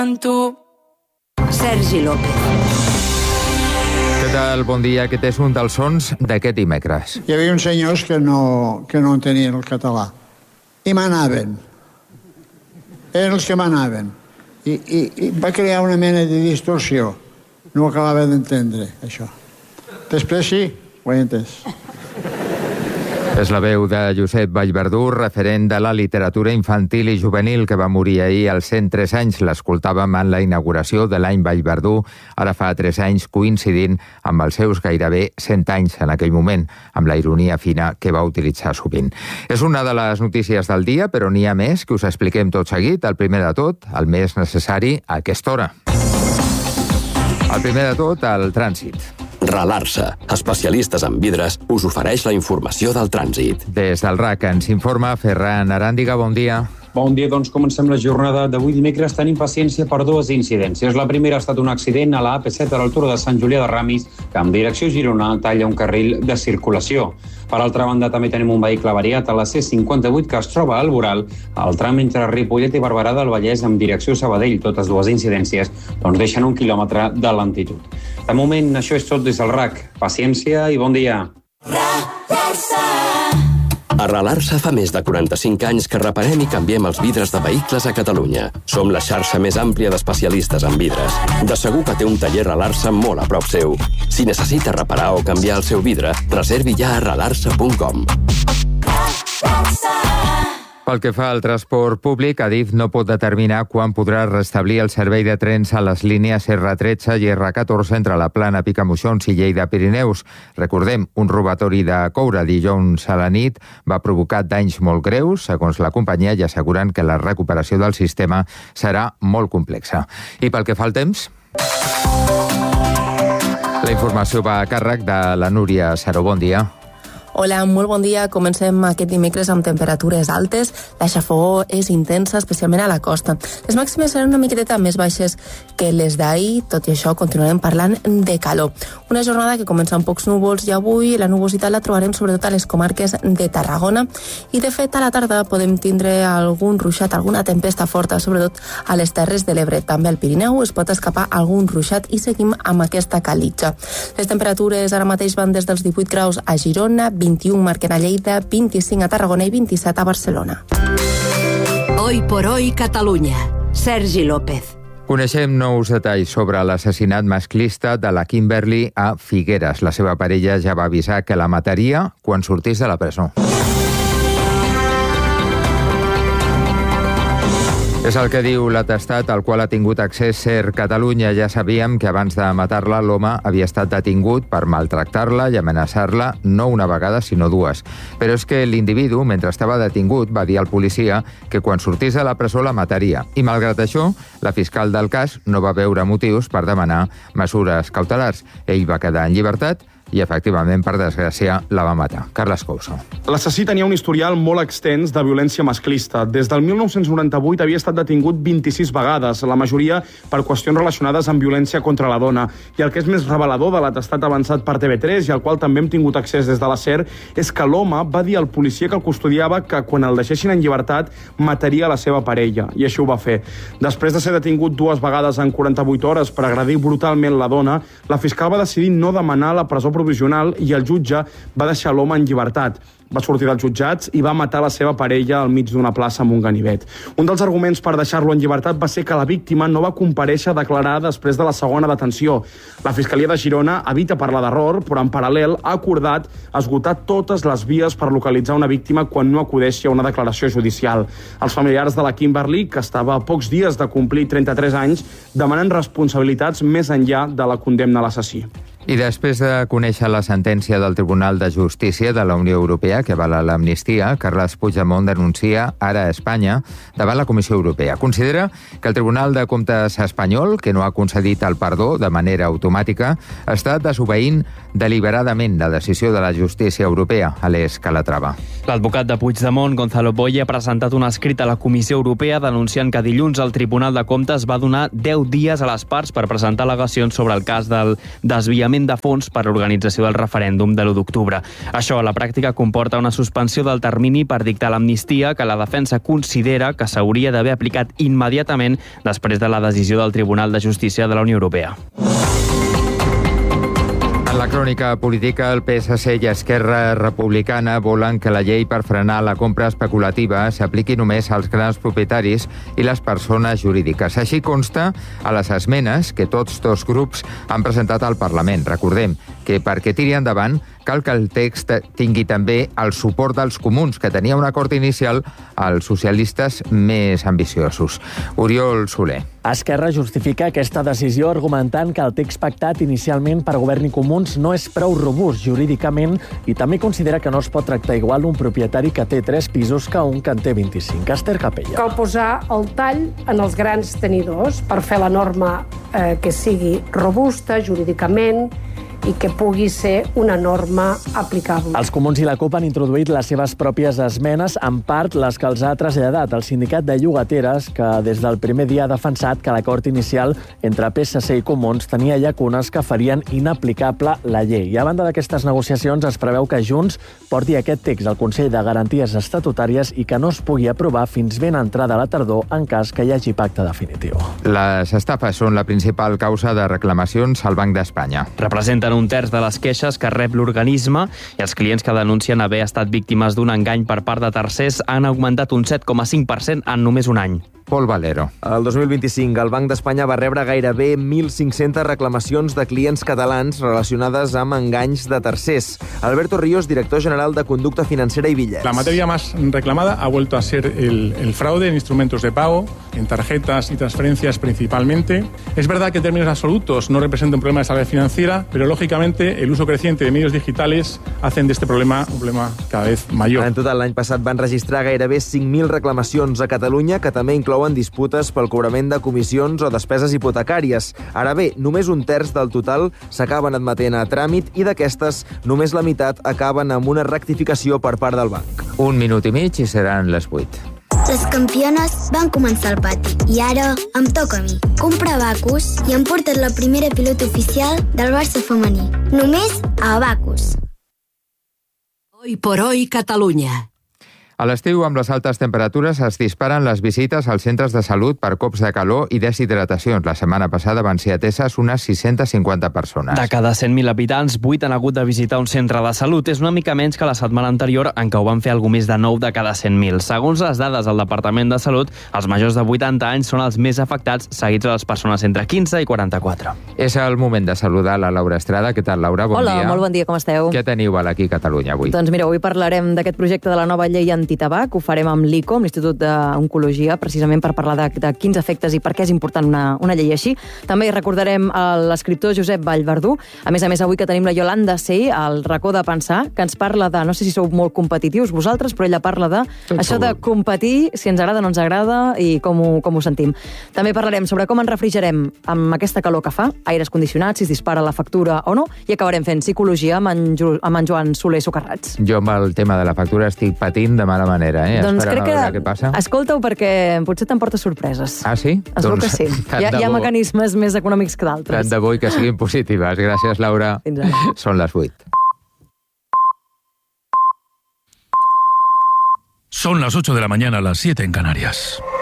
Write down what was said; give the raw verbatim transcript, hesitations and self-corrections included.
Sergi López. Què tal? Bon dia. Aquest és un dels sons d'aquest dimecres. Hi havia uns senyors que no, que no entenien el català i manaven. Eren els que manaven. I, i, i va crear una mena de distorsió. No ho acabava d'entendre, això. Després sí, ho he entès. És la veu de Josep Vallverdú, referent de la literatura infantil i juvenil, que va morir ahir als cent tres anys. L'escoltàvem en la inauguració de l'any Vallverdú, ara fa tres anys, coincidint amb els seus gairebé cent anys en aquell moment, amb la ironia fina que va utilitzar sovint. És una de les notícies del dia, però n'hi ha més que us expliquem tot seguit. El primer de tot, el més necessari a aquesta hora. El primer de tot, el trànsit. Ralarsa, especialistes en vidres, us ofereix la informació del trànsit. Des del R A C ens informa Ferran Aràndiga, bon dia. Bon dia, doncs comencem la jornada d'avui dimecres tenint paciència per dues incidències. La primera ha estat un accident a la A P set a l'altura de Sant Julià de Ramis, que en direcció Girona talla un carril de circulació. Per altra banda, també tenim un vehicle variat a la C cinquanta-vuit que es troba al Boral, al tram entre Ripollet i Barberà del Vallès en direcció Sabadell. Totes dues incidències doncs, deixen un quilòmetre de lentitud. De moment, això és tot des del R A C. Paciència i bon dia. A Ralarsa fa més de quaranta-cinc anys que reparem i canviem els vidres de vehicles a Catalunya. Som la xarxa més àmplia d'especialistes en vidres. De segur que té un taller Ralarsa molt a prop seu. Si necessita reparar o canviar el seu vidre, reservi ja a ralarsa punt com. Pel que fa al transport públic, Adif no pot determinar quan podrà restablir el servei de trens a les línies erre tretze i erre catorze entre la Plana, Picamoixons i Lleida-Pirineus. Recordem, un robatori de coure dijous a la nit va provocar danys molt greus, segons la companyia, i asseguren que la recuperació del sistema serà molt complexa. I pel que fa al temps? La informació va a càrrec de la Núria Saró. Bon dia. Hola, molt bon dia. Comencem aquest dimecres amb temperatures altes. La xafogor és intensa, especialment a la costa. Les màximes seran una miqueta més baixes que les d'ahir, tot i això continuarem parlant de calor. Una jornada que comença amb pocs núvols i avui la nubositat la trobarem sobretot a les comarques de Tarragona i de fet a la tarda podem tindre algun ruixat, alguna tempesta forta, sobretot a les Terres de l'Ebre. També al Pirineu es pot escapar algun ruixat i seguim amb aquesta calitja. Les temperatures ara mateix van des dels divuit graus a Girona, vint-i-un marquen a Lleida, vint-i-cinc a Tarragona i vint-i-set a Barcelona. Hoy por hoy Catalunya. Sergi López. Coneixem nous detalls sobre l'assassinat masclista de la Kimberly a Figueres. La seva parella ja va avisar que la mataria quan sortís de la presó. És el que diu l'atestat al qual ha tingut accés SER Catalunya. Ja sabíem que abans de matar-la l'home havia estat detingut per maltractar-la i amenaçar-la no una vegada sinó dues. Però és que l'individu, mentre estava detingut, va dir al policia que quan sortís de la presó la mataria. I malgrat això, la fiscal del cas no va veure motius per demanar mesures cautelars. Ell va quedar en llibertat i, efectivament, per desgràcia, la va matar. Carles Couso. L'assassí tenia un historial molt extens de violència masclista. Des del mil nou-cents noranta-vuit havia estat detingut vint-i-sis vegades, la majoria per qüestions relacionades amb violència contra la dona. I el que és més revelador de l'atestat avançat per T V tres, i al qual també hem tingut accés des de la SER, és que l'home va dir al policia que el custodiava que quan el deixessin en llibertat mataria la seva parella, i això ho va fer. Després de ser detingut dues vegades en quaranta-vuit hores per agredir brutalment la dona, la fiscal va decidir no demanar la presó provisional i el jutge va deixar l'home en llibertat. Va sortir dels jutjats i va matar la seva parella al mig d'una plaça amb un ganivet. Un dels arguments per deixar-lo en llibertat va ser que la víctima no va comparèixer a declarar després de la segona detenció. La Fiscalia de Girona evita parlar d'error, però en paral·lel ha acordat esgotar totes les vies per localitzar una víctima quan no acudeixi a una declaració judicial. Els familiars de la Kimberly, que estava a pocs dies de complir trenta-tres anys, demanen responsabilitats més enllà de la condemna a l'assassí. I després de conèixer la sentència del Tribunal de Justícia de la Unió Europea que avala l'amnistia, Carles Puigdemont denuncia ara a Espanya davant la Comissió Europea. Considera que el Tribunal de Comptes espanyol, que no ha concedit el perdó de manera automàtica, està desobeint deliberadament la decisió de la justícia europea. Aleix Calatrava. L'advocat de Puigdemont, Gonzalo Boye, ha presentat un escrit a la Comissió Europea denunciant que dilluns el Tribunal de Comptes va donar deu dies a les parts per presentar al·legacions sobre el cas del desviament de fons per a l'organització del referèndum de l'u d'octubre. Això, a la pràctica, comporta una suspensió del termini per dictar l'amnistia que la defensa considera que s'hauria d'haver aplicat immediatament després de la decisió del Tribunal de Justícia de la Unió Europea. En la crònica política, el P S C i Esquerra Republicana volen que la llei per frenar la compra especulativa s'apliqui només als grans propietaris i les persones jurídiques. Així consta a les esmenes que tots dos grups han presentat al Parlament. Recordem que perquè tiri endavant cal que el text tingui també el suport dels comuns, que tenia un acord inicial als socialistes més ambiciosos. Oriol Soler. Esquerra justifica aquesta decisió argumentant que el text pactat inicialment per Govern i Comuns no és prou robust jurídicament i també considera que no es pot tractar igual un propietari que té tres pisos que un que en té vint-i-cinc. Esther Capella. Cal posar el tall en els grans tenidors per fer la norma eh, que sigui robusta jurídicament i que pugui ser una norma aplicable. Els comuns i la CUP han introduït les seves pròpies esmenes, en part les que els ha traslladat el sindicat de llogateres, que des del primer dia ha defensat que l'acord inicial entre P S C i Comuns tenia llacunes que farien inaplicable la llei. I a banda d'aquestes negociacions es preveu que Junts porti aquest text al Consell de Garanties Estatutàries i que no es pugui aprovar fins ben entrada a la tardor en cas que hi hagi pacte definitiu. Les estafes són la principal causa de reclamacions al Banc d'Espanya. Representen un terç de les queixes que rep l'organisme i els clients que denuncien haver estat víctimes d'un engany per part de tercers han augmentat un set coma cinc per cent en només un any. Pol Valero. El dos mil vint-i-cinc, el Banc d'Espanya va rebre gairebé mil cinc-centes reclamacions de clients catalans relacionades amb enganys de tercers. Alberto Ríos, director general de Conducta Financera y Bitllets. La materia más reclamada ha vuelto a ser el, el fraude en instrumentos de pago, en tarjetas y transferencias principalmente. Es verdad que en términos absolutos no representa un problema de estabilidad financiera, pero lógicamente el uso creciente de medios digitales hacen de este problema un problema cada vez mayor. En total, l'any passat van registrar gairebé cinc mil reclamacions a Catalunya, que també inclouen disputes pel cobrament de comissions o despeses hipotecàries. Ara bé, només un terç del total s'acaben admetent a tràmit i d'aquestes només la meitat acaben amb una rectificació per part del banc. Un minut i mig i seran les vuit. Les campiones van començar al pati i ara em toca a mi. Comprar Abacus i han portat la primera pilota oficial del Barça femení. Només a Abacus. Hoy por hoy Catalunya. A l'estiu, amb les altes temperatures, es disparen les visites als centres de salut per cops de calor i deshidratacions. La setmana passada van ser ateses unes sis-centes cinquanta persones. De cada cent mil habitants, vuit han hagut de visitar un centre de salut. És una mica menys que la setmana anterior, en què ho van fer algú més de nou de cada cent mil. Segons les dades del Departament de Salut, els majors de vuitanta anys són els més afectats, seguits de les persones entre quinze i quaranta-quatre. És el moment de saludar la Laura Estrada. Què tal, Laura? Bon Hola, dia. Hola, molt bon dia, com esteu? Què teniu a l'Aquí Catalunya avui? Doncs mira, avui parlarem d'aquest projecte de la nova llei antitabac. Ho farem amb l'I C O, amb l'Institut d'Oncologia, precisament per parlar de, de quins efectes i per què és important una, una llei així. També recordarem l'escriptor Josep Vallverdú. A més a més, avui que tenim la Yolanda Sey, al racó de pensar, que ens parla de, no sé si sou molt competitius vosaltres, però ella parla de Tot això segur. De competir, si ens agrada o no ens agrada i com ho, com ho sentim. També parlarem sobre com ens refrigerem amb aquesta calor que fa, aires condicionats, si es dispara la factura o no, i acabarem fent psicologia amb en, jo, amb en Joan Soler Socarrats. Jo amb el tema de la factura estic patint de mala manera, eh? Doncs crec que... Què passa? Escolta-ho perquè potser t'emporta sorpreses. Ah, sí? Es veu que sí. Hi ha, hi ha mecanismes més econòmics que d'altres. Tant de bo que siguin positives. Gràcies, Laura. Fins ara. Són les vuit. Son las ocho de la mañana, las siete en Canarias.